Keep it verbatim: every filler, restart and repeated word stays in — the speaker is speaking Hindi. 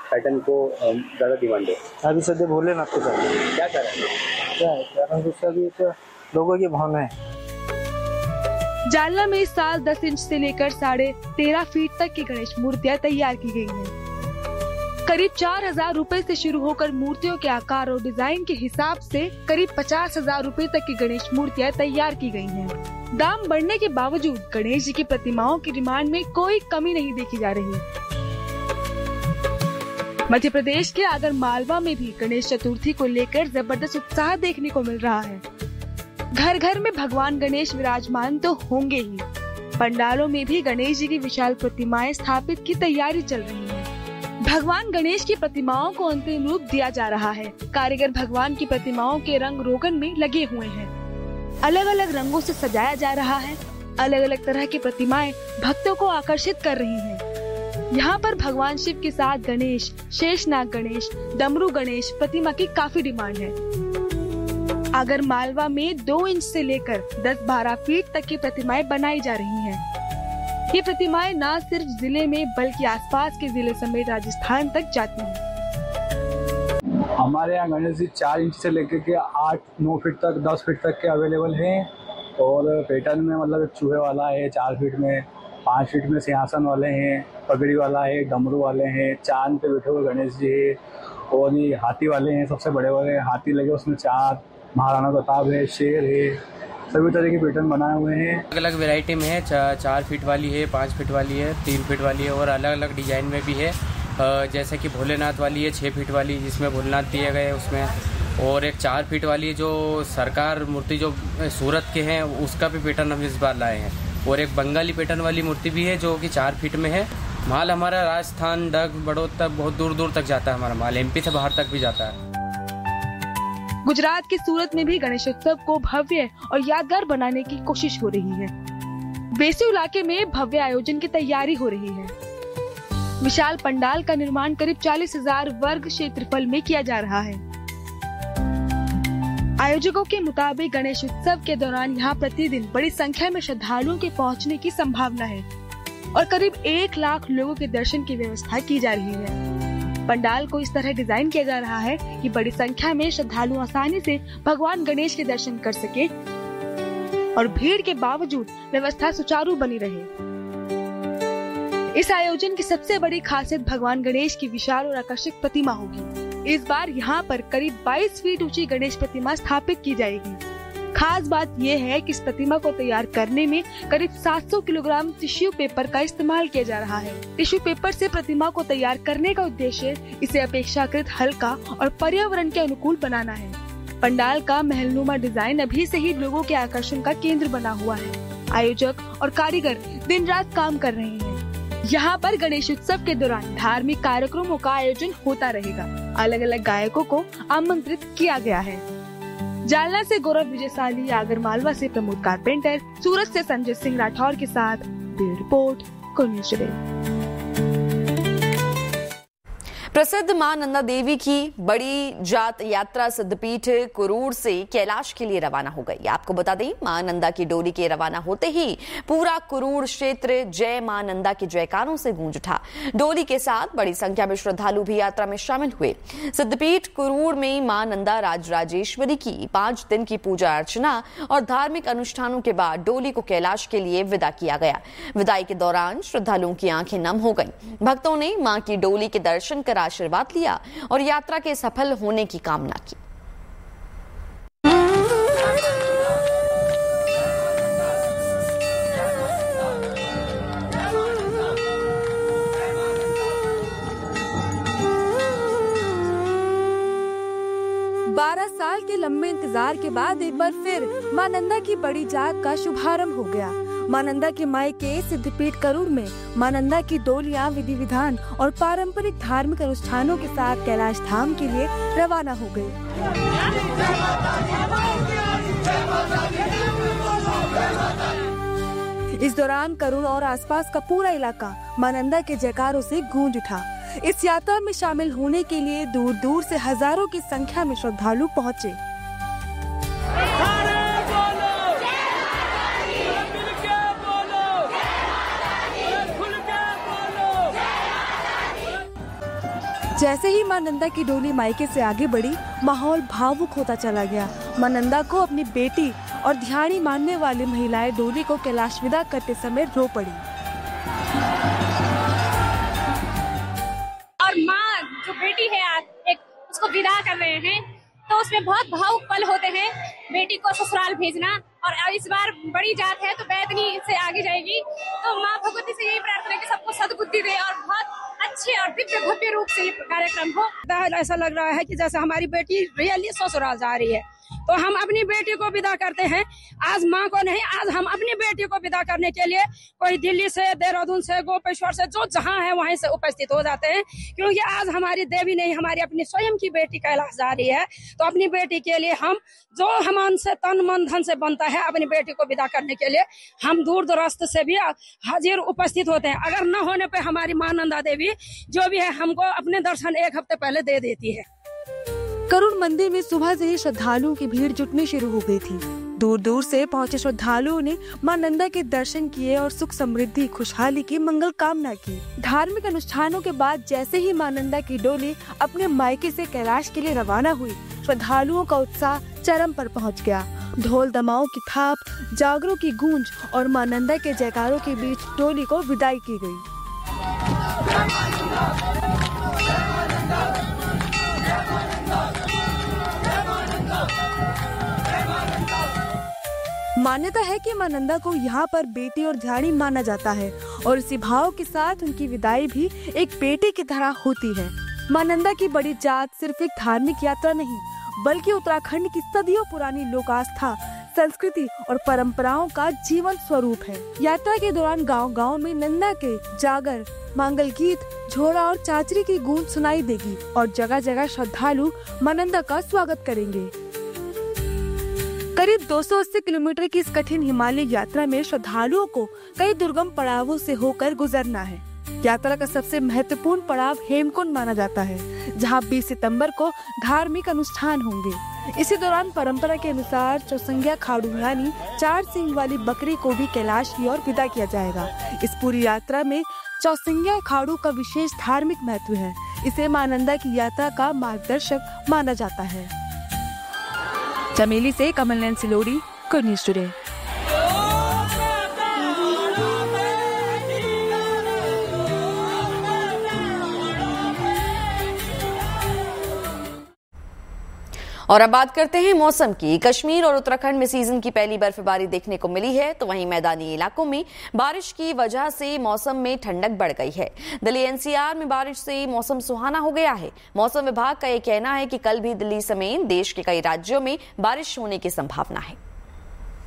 पैटर्न को ज़्यादा डिमांड है? अभी सद्य भोलेनाथ को चाहिए। क्या कारण है? क्या है कारण? दूसरा भी तो लोगों की भावना है। जालना में इस साल दस इंच से लेकर साढ़े तेरह फीट तक की गणेश मूर्तियां तैयार की गई हैं। करीब चार हजार रूपए से शुरू होकर मूर्तियों के आकार और डिजाइन के हिसाब से करीब पचास हजार रूपए तक की गणेश मूर्तियां तैयार की गई हैं। दाम बढ़ने के बावजूद गणेश जी की प्रतिमाओं की डिमांड में कोई कमी नहीं देखी जा रही। मध्य प्रदेश के आगर मालवा में भी गणेश चतुर्थी को लेकर जबरदस्त उत्साह देखने को मिल रहा है। घर घर में भगवान गणेश विराजमान तो होंगे ही, पंडालों में भी गणेश जी की विशाल प्रतिमाएं स्थापित की तैयारी चल रही है। भगवान गणेश की प्रतिमाओं को अंतिम रूप दिया जा रहा है। कारीगर भगवान की प्रतिमाओं के रंग रोगन में लगे हुए हैं। अलग अलग रंगों से सजाया जा रहा है। अलग अलग तरह की प्रतिमाएं भक्तों को आकर्षित कर रही हैं। यहाँ पर भगवान शिव के साथ गणेश, शेषनाग गणेश, डमरू गणेश प्रतिमा की काफी डिमांड है। आगर मालवा में दो इंच से लेकर दस बारह फीट तक की प्रतिमाएं बनाई जा रही हैं। ये प्रतिमाएं न सिर्फ जिले में बल्कि आसपास के जिले समेत राजस्थान तक जाती हैं। हमारे यहाँ गणेश जी चार इंच से लेकर के आठ नौ फीट तक दस फीट तक के अवेलेबल हैं। और पैटर्न में मतलब एक चूहे वाला है चार फीट में, पाँच फीट में सिंहासन वाले हैं, पगड़ी वाला है, डमरू वाले हैं, चांद पे बैठे हुए गणेश जी है, और ये हाथी वाले हैं, सबसे बड़े बड़े हाथी लगे उसमें चार, महाराणा प्रताप है, शेर है, सभी तरह के पैटर्न बनाए हुए हैं। अलग अलग वैरायटी में है, चा, चार फीट वाली है, पाँच फीट वाली है, तीन फीट वाली है और अलग अलग डिजाइन में भी है। जैसे कि भोलेनाथ वाली है छः फीट वाली, जिसमें भोलेनाथ दिए गए उसमें, और एक चार फीट वाली जो सरकार मूर्ति जो सूरत के हैं उसका भी पैटर्न हम इस बार लाए हैं। और एक बंगाली पैटर्न वाली मूर्ति भी है जो कि चार फीट में है। माल हमारा राजस्थान, डग, बड़ौद तक बहुत दूर दूर तक जाता है। हमारा माल एमपी से बाहर तक भी जाता है। गुजरात के सूरत में भी गणेशोत्सव को भव्य और यादगार बनाने की कोशिश हो रही है। बेसू इलाके में भव्य आयोजन की तैयारी हो रही है। विशाल पंडाल का निर्माण करीब चालीस हजार वर्ग क्षेत्रफल में किया जा रहा है। आयोजकों के मुताबिक गणेश उत्सव के दौरान यहाँ प्रतिदिन बड़ी संख्या में श्रद्धालुओं के पहुँचने की संभावना है और करीब एक लाख लोगों के दर्शन की व्यवस्था की जा रही है। पंडाल को इस तरह डिजाइन किया जा रहा है कि बड़ी संख्या में श्रद्धालु आसानी से भगवान गणेश के दर्शन कर सके और भीड़ के बावजूद व्यवस्था सुचारू बनी रहे। इस आयोजन की सबसे बड़ी खासियत भगवान गणेश की विशाल और आकर्षक प्रतिमा होगी। इस बार यहाँ पर करीब बाईस फीट ऊंची गणेश प्रतिमा स्थापित की जाएगी। खास बात यह है कि इस प्रतिमा को तैयार करने में करीब सात सौ किलोग्राम टिश्यू पेपर का इस्तेमाल किया जा रहा है। टिश्यू पेपर से प्रतिमा को तैयार करने का उद्देश्य इसे अपेक्षाकृत हल्का और पर्यावरण के अनुकूल बनाना है। पंडाल का महलनुमा डिजाइन अभी से ही लोगों के आकर्षण का केंद्र बना हुआ है। आयोजक और कारीगर दिन रात काम कर रहे हैं। यहाँ पर गणेश उत्सव के दौरान धार्मिक कार्यक्रमों का आयोजन होता रहेगा। अलग अलग गायकों को आमंत्रित किया गया है। जालना से गौरव विजयशाली, आगर मालवा से प्रमोद कारपेंटर, सूरत से संजय सिंह राठौर के साथ ब्यूरो रिपोर्ट न्यूज़ टुडे। प्रसिद्ध मां नंदा देवी की बड़ी जात यात्रा सिद्धपीठ कुरूर से कैलाश के लिए रवाना हो गई। आपको बता दें, मां नंदा की डोली के रवाना होते ही पूरा कुरूर क्षेत्र जय मां नंदा के जयकारों से गूंज उठा। डोली के साथ बड़ी संख्या में श्रद्धालु भी यात्रा में शामिल हुए। सिद्धपीठ कुरूर में मां नंदा राजराजेश्वरी की पांच दिन की पूजा अर्चना और धार्मिक अनुष्ठानों के बाद डोली को कैलाश के लिए विदा किया गया। विदाई के दौरान श्रद्धालुओं की आंखें नम हो गईं। भक्तों ने मां की डोली के दर्शन कर आशीर्वाद लिया और यात्रा के सफल होने की कामना की। बारह साल के लंबे इंतजार के बाद एक बार फिर मां नंदा की बड़ी जात का शुभारंभ हो गया। मां नंदा के मायके सिद्धपीठ करूर में मां नंदा की डोलियां विधि विधान और पारंपरिक धार्मिक अनुष्ठानों के साथ कैलाश धाम के लिए रवाना हो गई। इस दौरान करूर और आसपास का पूरा इलाका मां नंदा के जयकारों से गूंज उठा। इस यात्रा में शामिल होने के लिए दूर दूर से हजारों की संख्या में श्रद्धालु पहुँचे। जैसे ही मां नंदा की डोली मायके से आगे बढ़ी, माहौल भावुक होता चला गया। मां नंदा को अपनी बेटी और ध्यानी मानने वाली महिलाएं डोली को कैलाश विदा करते समय रो पड़ी। और माँ जो बेटी है एक उसको विदा कर रहे हैं, तो उसमें बहुत भावुक पल होते हैं। बेटी को ससुराल भेजना, और इस बार बड़ी जात है तो बैतनी से आगे जाएगी। तो माँ भगवती से यही प्रार्थना है कि सबको सद्बुद्धि दे और बहुत अच्छे और दिव्य भव्य रूप से ये कार्यक्रम हो। ऐसा लग रहा है कि जैसे हमारी बेटी रियली ससुराल जा रही है, तो हम अपनी बेटी को विदा करते हैं। आज माँ को नहीं, आज हम अपनी बेटी को विदा करने के लिए कोई दिल्ली से, देहरादून से, गोपेश्वर से, जो जहाँ है वहीं से उपस्थित हो जाते हैं, क्योंकि आज हमारी देवी नहीं, हमारी अपनी स्वयं की बेटी कैलाश जा रही है। तो अपनी बेटी के लिए हम जो हमसे तन मन धन से बनता है, अपनी बेटी को विदा करने के लिए हम दूर दराज से भी हाजिर उपस्थित होते हैं। अगर न होने पे हमारी मां नंदा देवी जो भी है हमको अपने दर्शन एक हफ्ते पहले दे देती है। करुण मंदिर में सुबह से ही श्रद्धालुओं की भीड़ जुटनी शुरू हो गई थी। दूर दूर से पहुंचे श्रद्धालुओं ने मां नंदा के दर्शन किए और सुख समृद्धि खुशहाली की मंगल कामना की। धार्मिक अनुष्ठानों के बाद जैसे ही मां नंदा की डोली अपने मायके से कैलाश के लिए रवाना हुई, श्रद्धालुओं का उत्साह चरम पर पहुंच गया। ढोल दमाओं की थाप, जागरों की गूंज और मां नंदा के जयकारों के बीच डोली को विदाई की गई। मान्यता है कि मां नंदा को यहाँ पर बेटी और ध्यानी माना जाता है और इसी भाव के साथ उनकी विदाई भी एक बेटे की तरह होती है। मां नंदा की बड़ी जात सिर्फ एक धार्मिक यात्रा नहीं, बल्कि उत्तराखंड की सदियों पुरानी लोक आस्था, संस्कृति और परंपराओं का जीवन स्वरूप है। यात्रा के दौरान गांव-गांव में नंदा के जागर, मांगल गीत, झोड़ा और चाचरी की गूंज सुनाई देगी और जगह जगह श्रद्धालु मां नंदा का स्वागत करेंगे। करीब दो सौ अस्सी किलोमीटर की इस कठिन हिमालय यात्रा में श्रद्धालुओं को कई दुर्गम पड़ावों से होकर गुजरना है। यात्रा का सबसे महत्वपूर्ण पड़ाव हेमकुंड माना जाता है, जहां बीस सितंबर को धार्मिक अनुष्ठान होंगे। इसी दौरान परंपरा के अनुसार चौसंगिया खाड़ू यानी चार सींग वाली बकरी को भी कैलाश की ओर विदा किया जाएगा। इस पूरी यात्रा में चौसंगिया खाड़ू का विशेष धार्मिक महत्व है। इसे मां नंदा की यात्रा का मार्गदर्शक माना जाता है। चमेली से कमल नैन सिलोड़ी, गुड न्यूज टुडे। और अब बात करते हैं मौसम की। कश्मीर और उत्तराखंड में सीजन की पहली बर्फबारी देखने को मिली है, तो वहीं मैदानी इलाकों में बारिश की वजह से मौसम में ठंडक बढ़ गई है। दिल्ली एनसीआर में बारिश से मौसम सुहाना हो गया है। मौसम विभाग का यह कहना है कि कल भी दिल्ली समेत देश के कई राज्यों में बारिश होने की संभावना है।